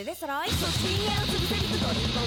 でそらいそして人間を潰せるとドリーム